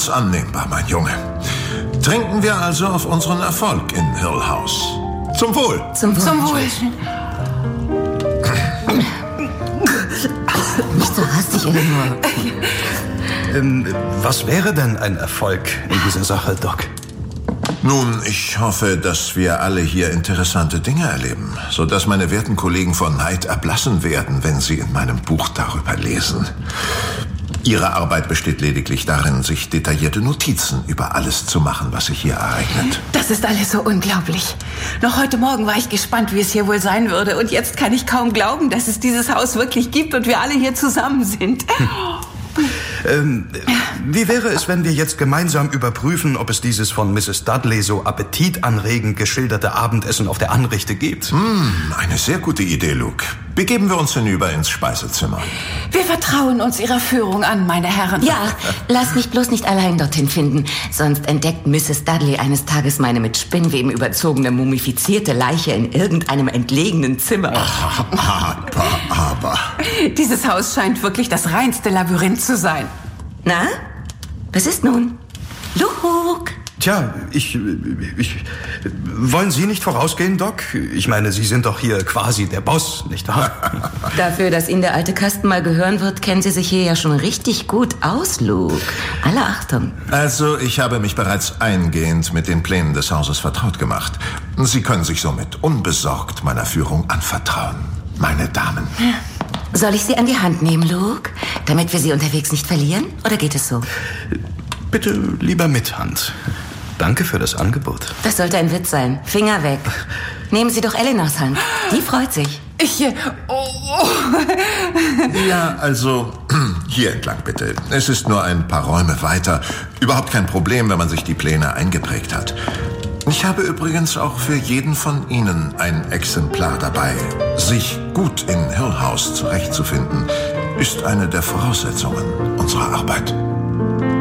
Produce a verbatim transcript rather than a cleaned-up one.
Ganz annehmbar, mein Junge. Trinken wir also auf unseren Erfolg in Hill House. Zum Wohl. Zum Wohl. Zum Wohl. Nicht so hastig, Eleanor. ähm, was wäre denn ein Erfolg in dieser Sache, Doc? Nun, ich hoffe, dass wir alle hier interessante Dinge erleben, sodass meine werten Kollegen vor Neid erblassen werden, wenn sie in meinem Buch darüber lesen. Ihre Arbeit besteht lediglich darin, sich detaillierte Notizen über alles zu machen, was sich hier ereignet. Das ist alles so unglaublich. Noch heute Morgen war ich gespannt, wie es hier wohl sein würde. Und jetzt kann ich kaum glauben, dass es dieses Haus wirklich gibt und wir alle hier zusammen sind. Hm. Ähm, wie wäre es, wenn wir jetzt gemeinsam überprüfen, ob es dieses von Misses Dudley so appetitanregend geschilderte Abendessen auf der Anrichte gibt? Hm, eine sehr gute Idee, Luke. Begeben wir uns hinüber ins Speisezimmer. Wir vertrauen uns Ihrer Führung an, meine Herren. Ja, lass mich bloß nicht allein dorthin finden. Sonst entdeckt Misses Dudley eines Tages meine mit Spinnweben überzogene, mumifizierte Leiche in irgendeinem entlegenen Zimmer. Ach, aber, aber. Dieses Haus scheint wirklich das reinste Labyrinth zu sein. Na, was ist nun? Luke! Tja, ich, ich... Wollen Sie nicht vorausgehen, Doc? Ich meine, Sie sind doch hier quasi der Boss, nicht wahr? Dafür, dass Ihnen der alte Kasten mal gehören wird, kennen Sie sich hier ja schon richtig gut aus, Luke. Alle Achtung. Also, ich habe mich bereits eingehend mit den Plänen des Hauses vertraut gemacht. Sie können sich somit unbesorgt meiner Führung anvertrauen, meine Damen. Soll ich Sie an die Hand nehmen, Luke? Damit wir Sie unterwegs nicht verlieren? Oder geht es so? Bitte lieber mit Hand. Danke für das Angebot. Das sollte ein Witz sein. Finger weg. Nehmen Sie doch Eleanors Hand. Die freut sich. Ich... Oh, oh. Ja, also, hier entlang bitte. Es ist nur ein paar Räume weiter. Überhaupt kein Problem, wenn man sich die Pläne eingeprägt hat. Ich habe übrigens auch für jeden von Ihnen ein Exemplar dabei. Sich gut in Hill House zurechtzufinden, ist eine der Voraussetzungen unserer Arbeit.